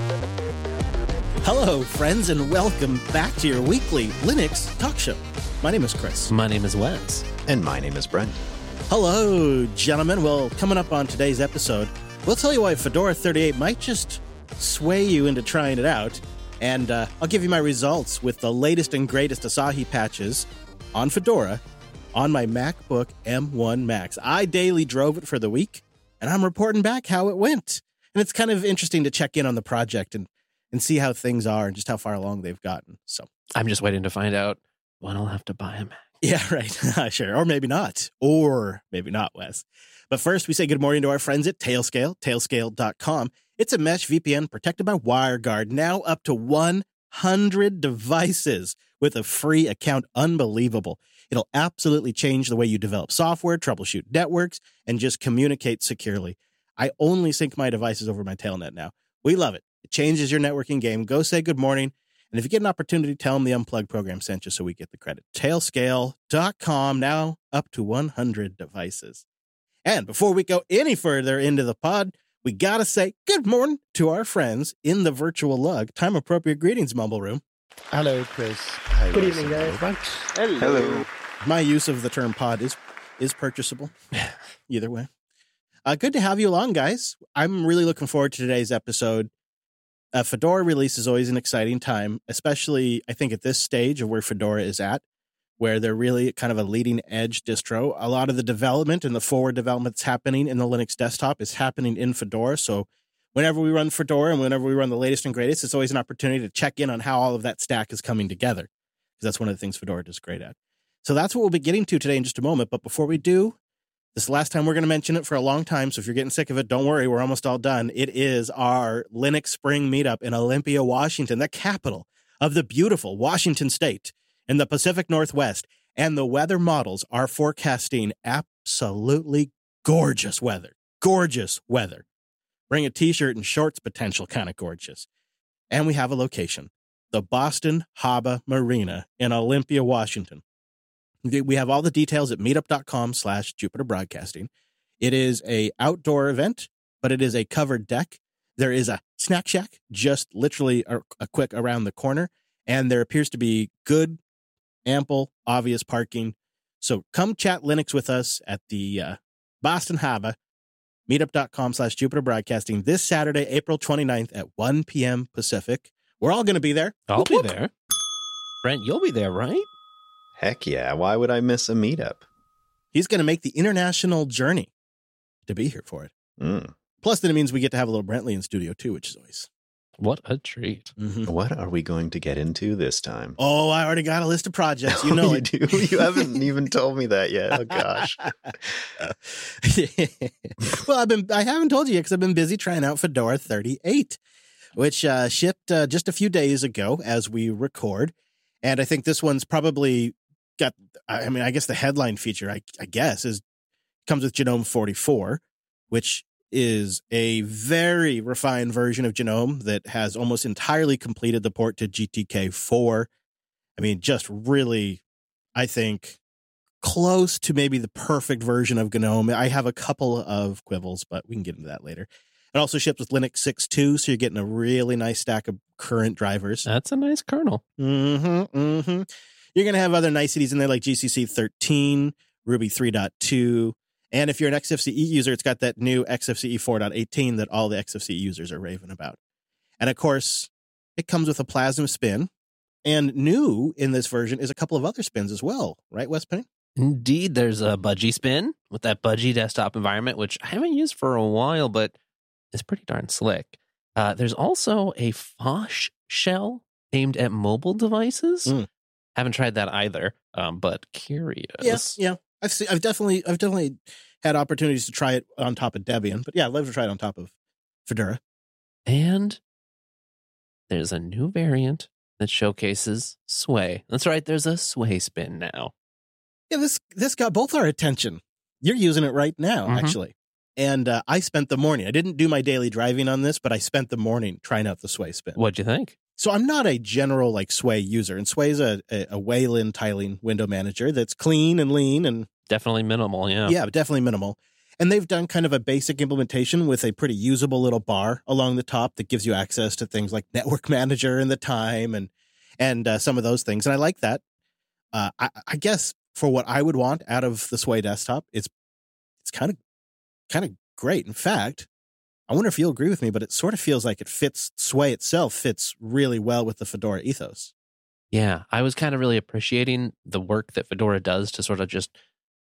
Hello, friends, and welcome back to your weekly Linux talk show. My name is Chris. My name is Wes. And my name is Brent. Hello, gentlemen. Well, coming up on today's episode, we'll tell you why Fedora 38 might just sway you into trying it out. And I'll give you my results with the latest and greatest Asahi patches on Fedora on my MacBook M1 Max. I daily drove it for the week, and I'm reporting back how it went. And it's kind of interesting to check in on the project and see how things are and just how far along they've gotten. So I'm just waiting to find out when I'll have to buy a Mac. Yeah, right. Sure. Or maybe not. Or maybe not, Wes. But first, we say good morning to our friends at Tailscale, tailscale.com. It's a mesh VPN protected by WireGuard, now up to 100 devices with a free account. Unbelievable. It'll absolutely change the way you develop software, troubleshoot networks, and just communicate securely. I only sync my devices over my Tailnet now. We love it. It changes your networking game. Go say good morning. And if you get an opportunity, tell them the Unplugged program sent you so we get the credit. Tailscale.com, now up to 100 devices. And before we go any further into the pod, we got to say good morning to our friends in the virtual lug. Time-appropriate greetings, Mumble Room. Hello, Chris. Good evening, guys. Hello. My use of the term pod is purchasable. Either way. Good to have you along, guys. I'm really looking forward to today's episode. Fedora release is always an exciting time, especially, I think, at this stage of where Fedora is at, where they're really kind of a leading edge distro. A lot of the development and the forward development that's happening in the Linux desktop is happening in Fedora. So whenever we run Fedora and whenever we run the latest and greatest, it's always an opportunity to check in on how all of that stack is coming together, because that's one of the things Fedora does great at. So that's what we'll be getting to today in just a moment. But before we do, this is the last time we're going to mention it for a long time, so if you're getting sick of it, don't worry, we're almost all done. It is our Linux Spring Meetup in Olympia, Washington, the capital of the beautiful Washington State in the Pacific Northwest. And the weather models are forecasting absolutely gorgeous weather. Gorgeous weather. Bring a t-shirt and shorts potential kind of gorgeous. And we have a location, the Boston Harbor Marina in Olympia, Washington. We have all the details at meetup.com/Jupiter Broadcasting. It is a outdoor event, but it is a covered deck. There is a snack shack just literally a quick around the corner, and there appears to be good, ample, obvious parking. So come chat Linux with us at the Boston Harbor, meetup.com/Jupiter Broadcasting this Saturday, April 29th at 1 p.m. Pacific. We're all going to be there. I'll be there. Brent, you'll be there, right? Heck yeah. Why would I miss a meetup? He's going to make the international journey to be here for it. Plus, then it means we get to have a little Brentley in studio, too, which is always... What a treat. Mm-hmm. What are we going to get into this time? Oh, I already got a list of projects. You know you it. do? You haven't even told me that yet. Oh, gosh. Well, I haven't told you yet because I've been busy trying out Fedora 38, which shipped just a few days ago as we record. And I think this one's probably got, I guess the headline feature, I guess, comes with GNOME 44, which is a very refined version of GNOME that has almost entirely completed the port to GTK4. I mean, just really, I think, close to maybe the perfect version of GNOME. I have a couple of quibbles, but we can get into that later. It also ships with Linux 6.2, so you're getting a really nice stack of current drivers. That's a nice kernel. Mm-hmm. You're going to have other niceties in there like GCC 13, Ruby 3.2, and if you're an XFCE user, it's got that new XFCE 4.18 that all the XFCE users are raving about. And of course, it comes with a Plasma spin, and new in this version is a couple of other spins as well, right, Wes Penny? Indeed, there's a Budgie spin with that Budgie desktop environment, which I haven't used for a while, but it's pretty darn slick. There's also a Phosh shell aimed at mobile devices. Haven't tried that either, but curious. Yeah. I've definitely had opportunities to try it on top of Debian, but yeah, I'd love to try it on top of Fedora. And there's a new variant that showcases Sway. That's right, there's a Sway spin now. Yeah, this got both our attention. You're using it right now, actually. And I spent the morning. I didn't do my daily driving on this, but I spent the morning trying out the Sway spin. What'd you think? So I'm not a general like Sway user, and Sway's a Wayland tiling window manager that's clean and lean and definitely minimal. Yeah, definitely minimal. And they've done kind of a basic implementation with a pretty usable little bar along the top that gives you access to things like Network Manager and the time and some of those things. And I like that. I guess for what I would want out of the Sway desktop, it's kind of great. In fact, I wonder if you'll agree with me, but it sort of feels like Sway itself fits really well with the Fedora ethos. Yeah, I was kind of really appreciating the work that Fedora does to sort of just,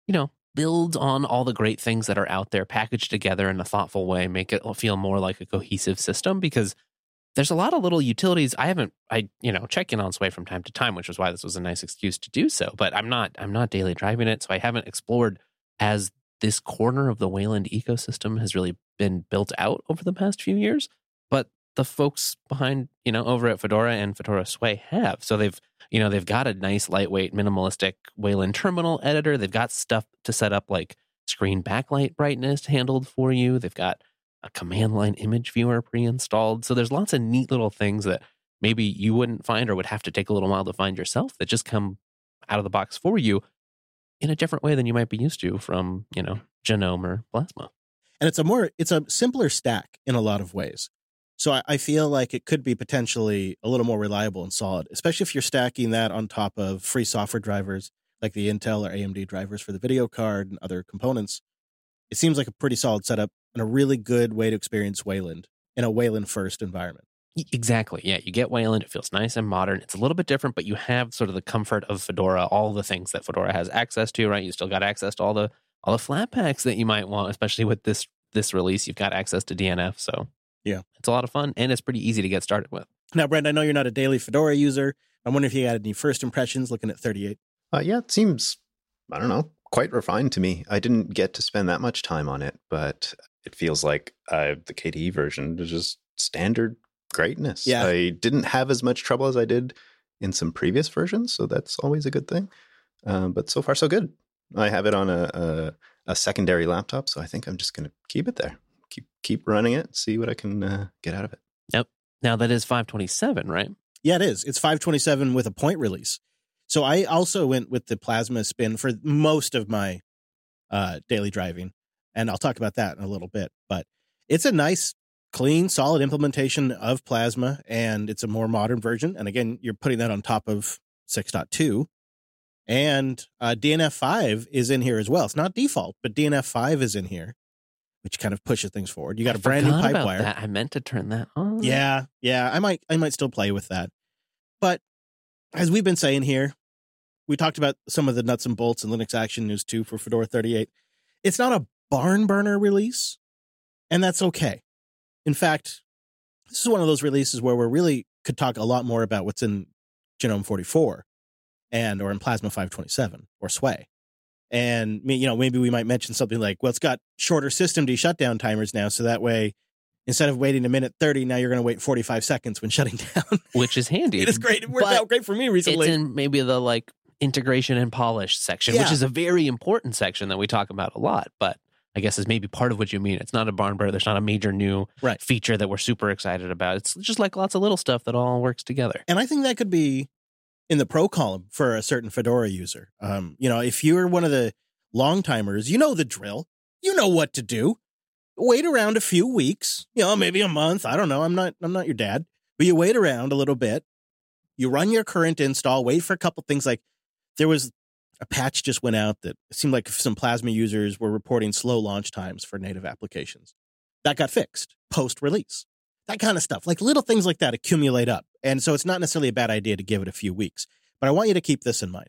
build on all the great things that are out there, packaged together in a thoughtful way, make it feel more like a cohesive system, because there's a lot of little utilities. I check in on Sway from time to time, which is why this was a nice excuse to do so, but I'm not daily driving it, so I haven't explored as this corner of the Wayland ecosystem has really been built out over the past few years. But the folks behind, over at Fedora and Fedora Sway have. So they've got a nice, lightweight, minimalistic Wayland terminal editor. They've got stuff to set up like screen backlight brightness handled for you. They've got a command line image viewer pre-installed. So there's lots of neat little things that maybe you wouldn't find or would have to take a little while to find yourself that just come out of the box for you in a different way than you might be used to from, Genome or Plasma. And it's a simpler stack in a lot of ways. So I feel like it could be potentially a little more reliable and solid, especially if you're stacking that on top of free software drivers like the Intel or AMD drivers for the video card and other components. It seems like a pretty solid setup and a really good way to experience Wayland in a Wayland first environment. Exactly. Yeah, you get Wayland. It feels nice and modern. It's a little bit different, but you have sort of the comfort of Fedora, all the things that Fedora has access to, right? You still got access to all the Flatpaks that you might want, especially with this release. You've got access to DNF, so yeah, it's a lot of fun, and it's pretty easy to get started with. Now, Brent, I know you're not a daily Fedora user. I wonder if you had any first impressions looking at 38. Yeah, it seems, I don't know, quite refined to me. I didn't get to spend that much time on it, but it feels like the KDE version is just standard greatness. Yeah. I didn't have as much trouble as I did in some previous versions, so that's always a good thing. But so far, so good. I have it on a secondary laptop, so I think I'm just going to keep it there. Keep running it, see what I can get out of it. Yep. Now that is 527, right? Yeah, it is. It's 527 with a point release. So I also went with the Plasma spin for most of my daily driving, and I'll talk about that in a little bit. But it's a nice, clean, solid implementation of Plasma, and it's a more modern version. And again, you're putting that on top of 6.2. And DNF5 is in here as well. It's not default, but DNF5 is in here, which kind of pushes things forward. You got a brand new Pipewire. I meant to turn that on. Yeah. I might still play with that. But as we've been saying here, we talked about some of the nuts and bolts and Linux Action News 2 for Fedora 38. It's not a barn burner release, and that's okay. In fact, this is one of those releases where we really could talk a lot more about what's in Genome 44 or in Plasma 527 or Sway. And, maybe we might mention something like, well, it's got shorter systemd shutdown timers now, so that way, instead of waiting a minute 30, now you're going to wait 45 seconds when shutting down. Which is handy. It is great. It worked out great for me recently. It's in maybe the integration and polish section, which is a very important section that we talk about a lot, but I guess is maybe part of what you mean. It's not a barn burner. There's not a major new feature that we're super excited about. It's just like lots of little stuff that all works together. And I think that could be in the pro column for a certain Fedora user. If you're one of the long timers, you know the drill. You know what to do. Wait around a few weeks, maybe a month. I don't know. I'm not your dad, but you wait around a little bit. You run your current install, wait for a couple things. Like there was a patch just went out that it seemed like some Plasma users were reporting slow launch times for native applications. That got fixed post-release. That kind of stuff, like little things like that accumulate up. And so it's not necessarily a bad idea to give it a few weeks. But I want you to keep this in mind.